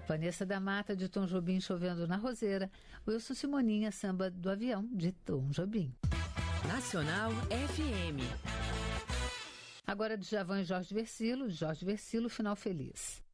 Vanessa da Mata, de Tom Jobim, Chovendo na Roseira. Wilson Simoninha, Samba do Avião, de Tom Jobim. Nacional FM. Agora Djavan e Jorge Vercillo, Final Feliz.